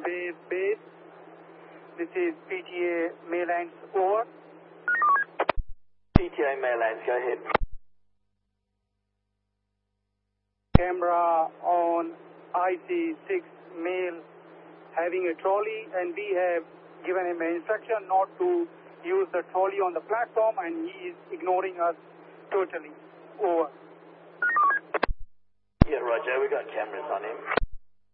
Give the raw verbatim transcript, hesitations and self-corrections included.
base, base. This is P T A Maylands, over. P T A Maylands, go ahead. Camera on I C six male having a trolley, and we have given him an instruction not to use the trolley on the platform, and he is ignoring us totally. Over. Yeah, Roger, we got cameras on him.